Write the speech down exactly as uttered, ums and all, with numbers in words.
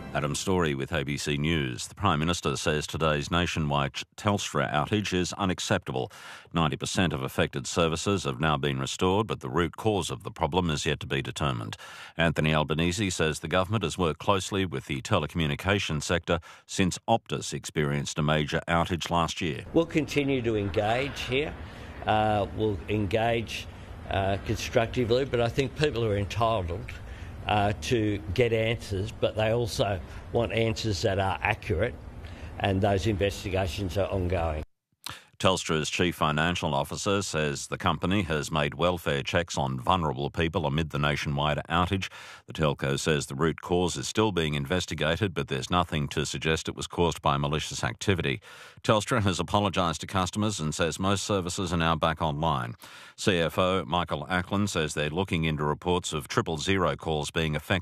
Adam Story with A B C News. The Prime Minister says today's nationwide Telstra outage is unacceptable. ninety percent of affected services have now been restored, but the root cause of the problem is yet to be determined. Anthony Albanese says the government has worked closely with the telecommunications sector since Optus experienced a major outage last year. We'll continue to engage here. Uh, we'll engage uh, constructively, but I think people are entitled Uh, to get answers, but they also want answers that are accurate, and those investigations are ongoing. Telstra's Chief Financial Officer says the company has made welfare checks on vulnerable people amid the nationwide outage. The telco says the root cause is still being investigated, but there's nothing to suggest it was caused by malicious activity. Telstra has apologised to customers and says most services are now back online. C F O Michael Ackland says they're looking into reports of triple zero calls being affected.